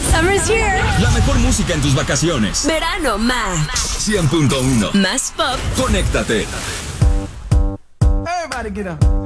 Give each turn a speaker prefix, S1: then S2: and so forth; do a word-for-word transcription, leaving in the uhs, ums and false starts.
S1: Summer's here.
S2: La mejor música en tus vacaciones.
S1: Verano Max.
S2: cien punto uno.
S1: Más pop.
S2: Conéctate.
S3: Everybody get up.